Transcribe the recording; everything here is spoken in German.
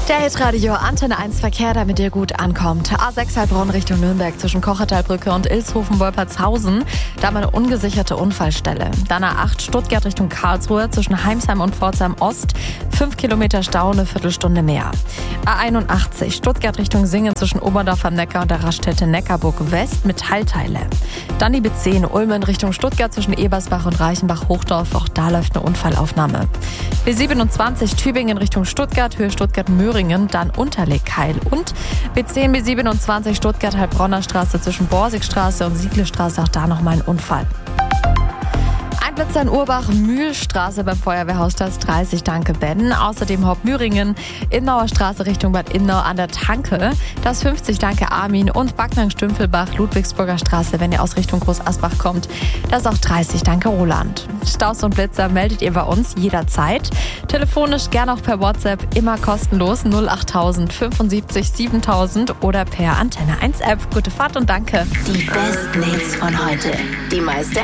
Der Hitradio Antenne 1 Verkehr, damit ihr gut ankommt. A6 Heilbronn Richtung Nürnberg zwischen Kochertalbrücke und Ilshofen-Wolpertshausen. Da haben wir eine ungesicherte Unfallstelle. Dann A8 Stuttgart Richtung Karlsruhe zwischen Heimsheim und Pforzheim Ost. 5 Kilometer Stau, eine Viertelstunde mehr. A81 Stuttgart Richtung Singen zwischen Oberdorf am Neckar und der Raststätte Neckarburg West mit Teilteile. Dann die B10 Ulmen Richtung Stuttgart zwischen Ebersbach und Reichenbach-Hochdorf. Auch da läuft eine Unfallaufnahme. B27 Tübingen Richtung Stuttgart, Höhe Stuttgart-Möhringen, dann Unterlegkeil. Und B10, B27 Stuttgart-Heilbronner Straße zwischen Borsigstraße und Sieglestraße, auch da nochmal ein Unfall. Ein Blitzer in Urbach, Mühlstraße beim Feuerwehrhaus, das 30, danke Ben. Außerdem Hauptmühringen, Innauer Straße Richtung Bad Innau an der Tanke, das 50, danke Armin. Und Backnang-Stümpfelbach, Ludwigsburger Straße, wenn ihr aus Richtung Groß Asbach kommt, das auch 30, danke Roland. Staus und Blitzer meldet ihr bei uns jederzeit. Telefonisch, gern auch per WhatsApp, immer kostenlos 08000 75 7000 oder per Antenne 1 App. Gute Fahrt und danke. Die besten Hits von heute. Die meiste